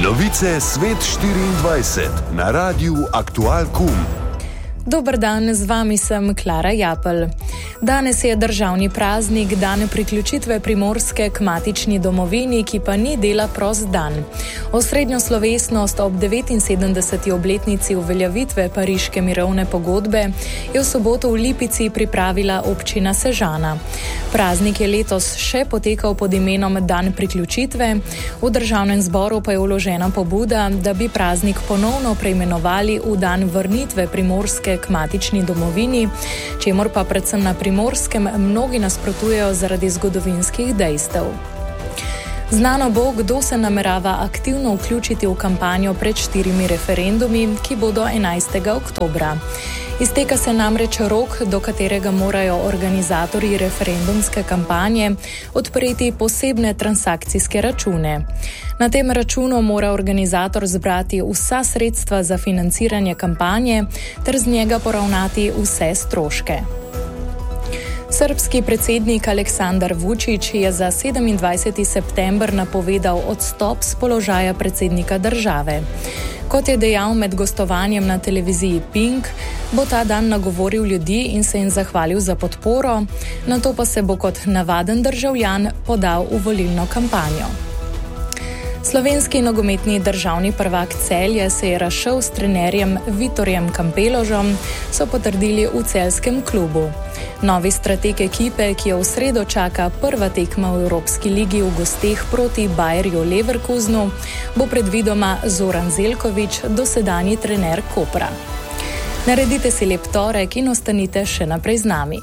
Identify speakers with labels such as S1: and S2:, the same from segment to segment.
S1: Novice Svet 24 na Radiu Aktual.com.
S2: Dober dan, z vami sem Klara Japelj. Danes je državni praznik, dan priključitve Primorske k matični domovini, ki pa ni dela prost dan. Osrednjo slovesnost ob 79. obletnici uveljavitve Pariške mirovne pogodbe je v soboto v Lipici pripravila občina Sežana. Praznik je letos še potekal pod imenom Dan priključitve, v državnem zboru pa je vložena pobuda, da bi praznik ponovno preimenovali v dan vrnitve Primorske k matični domovini, čemur pa predvsem na Primorskem mnogi nasprotujejo zaradi zgodovinskih dejstev. Znano bo, kdo se namerava aktivno vključiti v kampanjo pred 4 referendumi, ki bodo 11. oktobra. Izteka se namreč rok, do katerega morajo organizatorji referendumske kampanje odpreti posebne transakcijske račune. Na tem računu mora organizator zbrati vsa sredstva za financiranje kampanje ter z njega poravnati vse stroške. Srbski predsednik Aleksandar Vučić je za 27. september napovedal odstop z položaja predsednika države. Kot je dejal med gostovanjem na televiziji Pink, bo ta dan nagovoril ljudi in se jim zahvalil za podporo, nato pa se bo kot navaden državljan podal v volilno kampanjo. Slovenski nogometni državni prvak Celje se je razšel s trenerjem Vitorjem Kampeložom, so potrdili v celjskem klubu. Novi strateg ekipe, ki jo v sredo čaka prva tekma v Evropski ligi v gosteh proti Bayerju Leverkusenu, bo predvidoma Zoran Zeljković, dosedanji trener Kopra. Naredite si lep torek in ostanite še naprej z nami.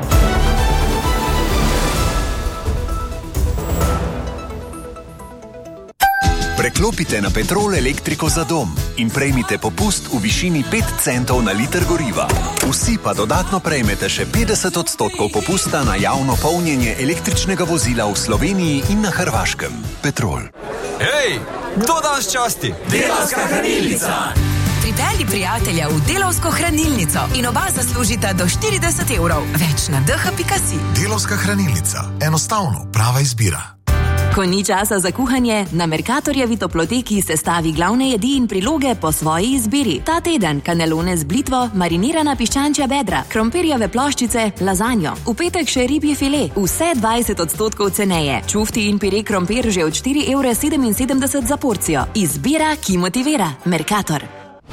S3: Preklopite na Petrol elektriko za dom in prejmite popust v višini 5 centov na liter goriva. Vsi pa dodatno prejmete še 50% popusta na javno polnjenje električnega vozila v Sloveniji in na Hrvaškem. Petrol.
S4: Hej, kdo danes časti?
S5: Delavska hranilnica! Pripelji prijatelja v Delavsko hranilnico in oba zaslužita do 40 evrov. Več na dh.si.
S6: Delavska hranilnica. Enostavno, prava izbira.
S5: Ko ni časa za kuhanje, na Mercatorjevi toploteki sestavi glavne jedi in priloge po svoji izbiri. Ta teden kanelone z blitvo, marinirana piščančja bedra, krompirjeve ploščice, lazanjo. V petek še ribji file, vse 20% ceneje. Čufti in pire krompir že od 4,77 € za porcijo. Izbira, ki motivira. Mercator.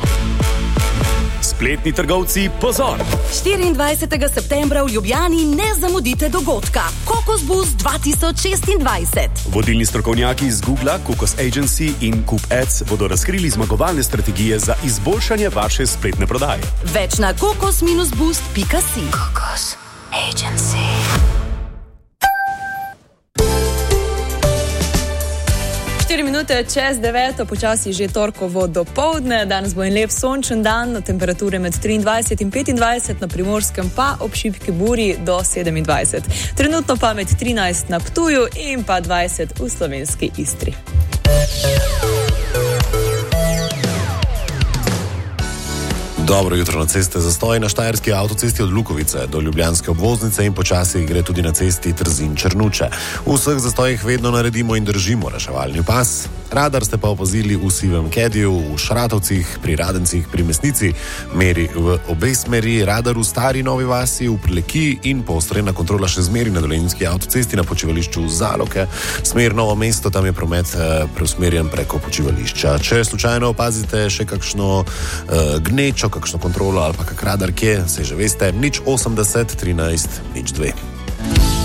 S7: Spletni trgovci, pozor!
S8: 24. septembra v Ljubljani ne zamudite dogodka. Kokos Boost 2026.
S7: Vodilni strokovnjaki iz Google, Kokos Agency in Coop Ads bodo razkrili zmagovalne strategije za izboljšanje vaše spletne prodaje.
S8: Več na kokos-boost.si.
S5: Kokos Agency.
S9: Minute čez 9, počasi že torkovo dopoldne. Danes bo en lep sončen dan, temperature med 23 in 25, na Primorskem pa ob šibki buri do 27. Trenutno pa med 13 na Ptuju in pa 20 v slovenski Istri.
S10: Dobro jutro. Na ceste zastoj na štajerski avtocesti od Lukovice do ljubljanske obvoznice in počasi gre tudi na cesti Trzin-Črnuče. V vseh zastojih vedno naredimo in držimo reševalni pas. Radar ste pa opazili v Sivem Kediju, v Šratovcih, pri Radencih, pri Mesnici, meri v obe smeri, radar v Stari Novi Vasi, v Prlekiji in poostrena kontrola še zmeri na dolenjski avtocesti na počivališču Zaloke. Smer Novo mesto, tam je promet preusmerjen preko počivališča. Če slučajno opazite še kakšno gnečo, kakšno kontrolo ali pa kak radar kje, se že veste, 080 13 02.